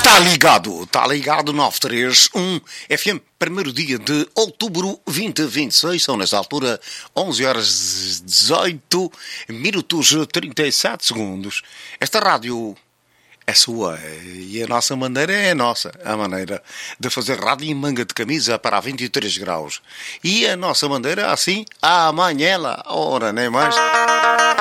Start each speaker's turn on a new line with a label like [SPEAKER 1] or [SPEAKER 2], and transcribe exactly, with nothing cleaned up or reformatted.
[SPEAKER 1] Tá ligado, tá ligado, nove três um F M, primeiro dia de outubro vinte vinte e seis, são nesta altura onze horas dezoito minutos trinta e sete segundos. Esta rádio é sua e a nossa maneira é a nossa, a maneira de fazer rádio em manga de camisa para vinte e três graus. E a nossa maneira assim, amanhã, ora nem mais.